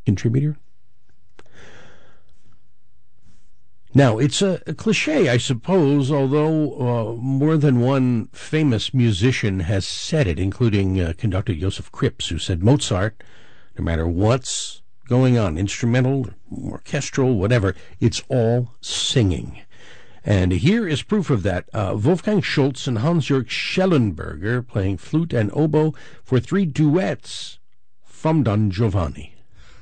contributor. Now, it's a cliche, I suppose, although more than one famous musician has said it, including conductor Joseph Krips, who said Mozart, no matter what's going on, instrumental, orchestral, whatever, it's all singing. And here is proof of that. Wolfgang Schultz and Hans-Jörg Schellenberger playing flute and oboe for 3 duets from Don Giovanni.